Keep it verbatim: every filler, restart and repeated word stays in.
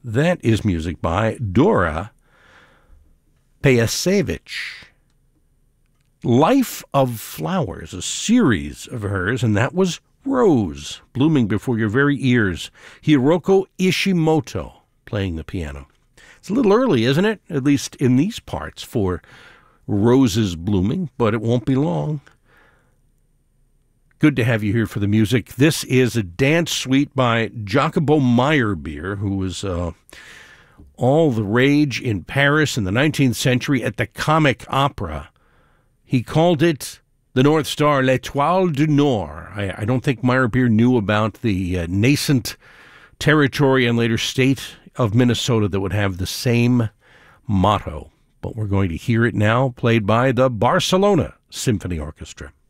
That is music by Dora Pejacevic. Life of Flowers, a series of hers, and that was Rose, blooming before your very ears. Hiroko Ishimoto playing the piano. It's a little early, isn't it? At least in these parts for roses blooming, but it won't be long. Good to have you here for the music. This is a dance suite by Jacobo Meyerbeer, who was uh, all the rage in Paris in the nineteenth century at the comic opera. He called it the North Star, L'Étoile du Nord. I, I don't think Meyerbeer knew about the uh, nascent territory and later state of Minnesota that would have the same motto. But we're going to hear it now, played by the Barcelona Symphony Orchestra.